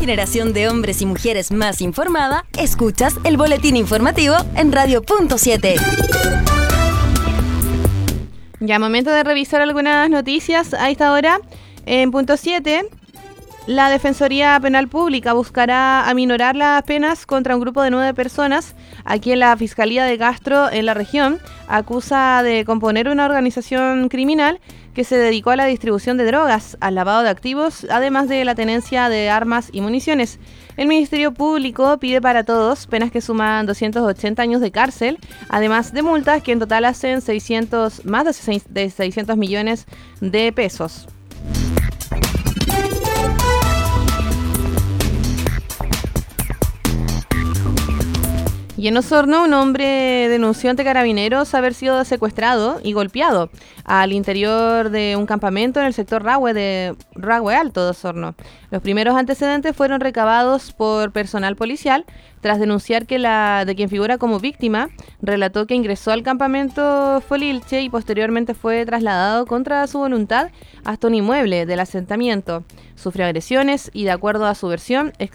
generación de hombres y mujeres más informada, escuchas el boletín informativo en Radio.7. Ya, momento de revisar algunas noticias a esta hora. En punto 7, la Defensoría Penal Pública buscará aminorar las penas contra un grupo de 9 personas a quien la Fiscalía de Castro en la región acusa de componer una organización criminal que se dedicó a la distribución de drogas, al lavado de activos, además de la tenencia de armas y municiones. El Ministerio Público pide para todos penas que suman 280 años de cárcel, además de multas que en total hacen más de 600 millones de pesos. Y en Osorno, un hombre denunció ante carabineros haber sido secuestrado y golpeado al interior de un campamento en el sector Rahue Alto de Osorno. Los primeros antecedentes fueron recabados por personal policial tras denunciar que la de quien figura como víctima relató que ingresó al campamento Folilche y posteriormente fue trasladado contra su voluntad hasta un inmueble del asentamiento. Sufrió agresiones y, de acuerdo a su versión, es